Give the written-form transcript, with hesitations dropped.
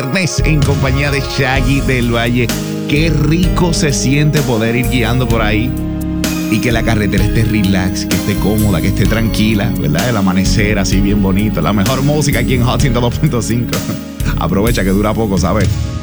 viernes en compañía de Shaggy del Valle. Qué rico se siente poder ir guiando por ahí y que la carretera esté relax, que esté cómoda, que esté tranquila, ¿verdad? El amanecer así bien bonito. La mejor música aquí en Hot 102.5. Aprovecha que dura poco, ¿sabes?